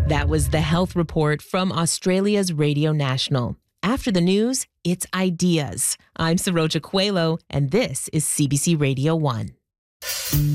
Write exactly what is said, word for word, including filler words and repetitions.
That was the health report from Australia's Radio National. After the news, it's ideas. I'm Saroja Coelho, and this is C B C Radio one.